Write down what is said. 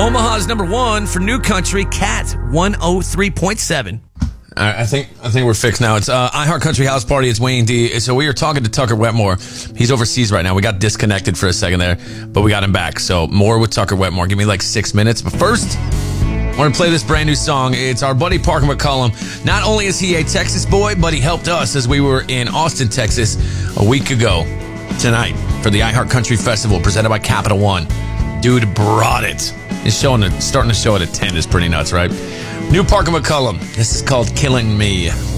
Omaha's number one for New Country, Cat 103.7. All right, I think we're fixed now. It's iHeart Country House Party. It's Wayne D. So we are talking to Tucker Wetmore. He's overseas right now. We got disconnected for a second there, but we got him back. So more with Tucker Wetmore. Give me like 6 minutes. But first, I want to play this brand new song. It's our buddy Parker McCollum. Not only is he a Texas boy, but he helped us as we were in Austin, Texas a week ago tonight for the iHeart Country Festival presented by Capital One. Dude brought it. He's starting to show it at 10 is pretty nuts, right? New Parker McCollum. This is called Killing Me.